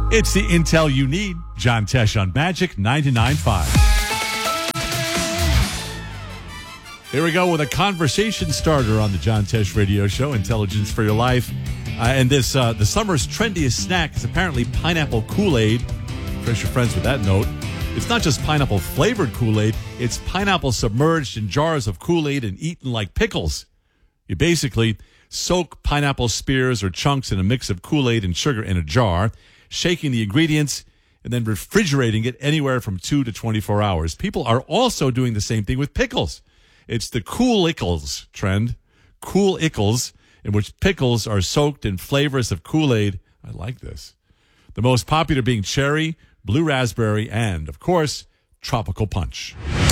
It's the intel you need. John Tesh on Magic 99.5. Here we go with a conversation starter on the John Tesh Radio Show, Intelligence for Your Life. And this, the summer's trendiest snack is apparently pineapple Kool-Aid. Impress your friends with that note. It's not just pineapple-flavored Kool-Aid. It's pineapple submerged in jars of Kool-Aid and eaten like pickles. You basically soak pineapple spears or chunks in a mix of Kool-Aid and sugar in a jar, shaking the ingredients, and then refrigerating it anywhere from 2 to 24 hours. People are also doing the same thing with pickles. It's the Kool-Ickles trend. Kool-Ickles, in which pickles are soaked in flavors of Kool-Aid. I like this. The most popular being cherry, blue raspberry, and, of course, tropical punch.